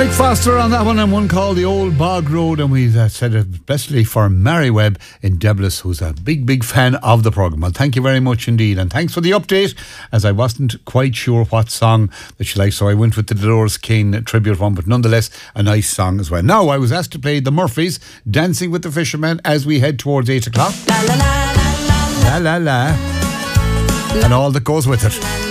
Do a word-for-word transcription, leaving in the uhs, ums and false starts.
Nick Foster on that one, and one called The Old Bog Road, and we've uh, said it especially for Mary Webb in Deblis, who's a big, big fan of the programme. Well, thank you very much indeed, and thanks for the update, as I wasn't quite sure what song that she liked, so I went with the Dolores King tribute one, but nonetheless a nice song as well. Now, I was asked to play the Murphys, Dancing with the Fishermen, as we head towards eight o'clock. La la la la la la la, and all that goes with it.